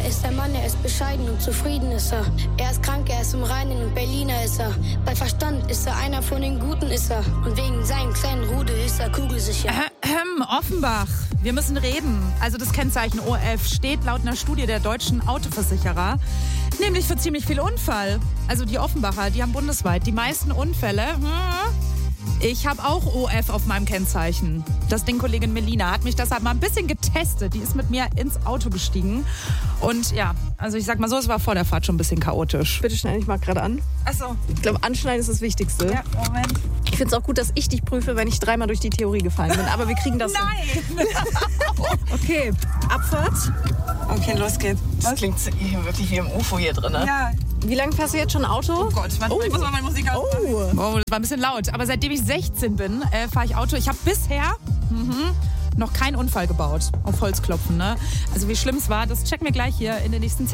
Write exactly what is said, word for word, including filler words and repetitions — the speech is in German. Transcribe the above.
ist der Mann, er ist bescheiden und zufrieden ist er. Er ist krank, er ist im Reinen und Berliner ist er. Bei Verstand ist er einer von den Guten ist er. Und wegen seinem kleinen Rudel ist er kugelsicher. Ähm, Offenbach, wir müssen reden. Also das Kennzeichen O F steht laut einer Studie der deutschen Autoversicherer nämlich für ziemlich viel Unfall. Also die Offenbacher, die haben bundesweit die meisten Unfälle. Ich habe auch O F auf meinem Kennzeichen. Das Ding-Kollegin Melina hat mich deshalb mal ein bisschen getestet. Die ist mit mir ins Auto gestiegen. Und ja, also ich sag mal so, es war vor der Fahrt schon ein bisschen chaotisch. Bitte schneide ich mal gerade an. Ach so. Ich glaube, anschneiden ist das Wichtigste. Ja, Moment. Ich finde es auch gut, dass ich dich prüfe, wenn ich dreimal durch die Theorie gefallen bin. Aber wir kriegen das Nein! hin. Okay, Abfahrt. Okay, los geht's. Das klingt hier wirklich wie im U F O hier drin. Ne? Ja. Wie lange fährst du jetzt schon Auto? Oh Gott, warte, oh. ich muss mal meine Musik ausmachen. Oh. Oh, das war ein bisschen laut. Aber seitdem ich sechzehn bin, äh, fahre ich Auto. Ich habe bisher mhm, noch keinen Unfall gebaut. Auf Holz klopfen, ne? Also wie schlimm es war, das checken wir gleich hier in den nächsten